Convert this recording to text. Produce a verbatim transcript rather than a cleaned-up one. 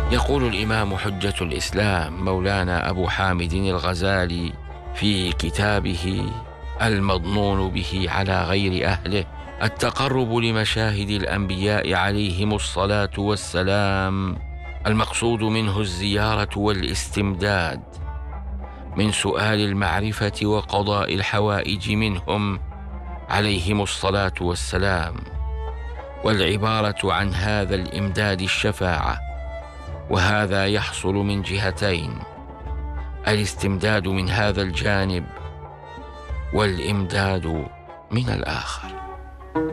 يقول الإمام حجة الإسلام مولانا أبو حامد الغزالي في كتابه المضنون به على غير أهله: التقرب لمشاهد الأنبياء عليهم الصلاة والسلام المقصود منه الزيارة والاستمداد من سؤال المعرفة وقضاء الحوائج منهم عليهم الصلاة والسلام، والعبارة عن هذا الإمداد الشفاعة، وهذا يحصل من جهتين: الاستمداد من هذا الجانب والإمداد من الآخر.